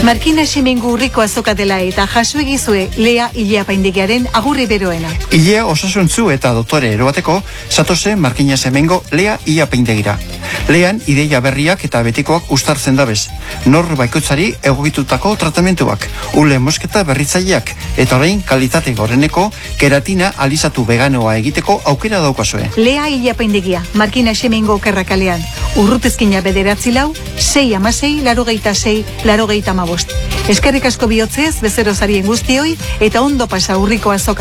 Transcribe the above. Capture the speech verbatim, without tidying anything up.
Markina Semengo urriko azoka dela eta jaso egizue Lea Ileapaindegiaren agurri beroena. Ilea osasuntzu eta doktore erobateko, zatoze Markina Semengo Lea Ileapaindegira. Lean ideia berriak eta betikoak ustartzen dabez. Nor baikoitzari egokitutako tratamentuak, ule mosketa berritzaileak, eta orain kalitate goreneko keratina alizatu veganoa egiteko aukera daukazue. Lea Ileapaindegia, Markina Semengo kerrakalean. Urrutezkina bederatzi lau, sei amasei, larogeita sei, larogeita amabost. Eskerrik asko bihotzez, bezero zarien guztioi, eta ondo pasa urriko azoka.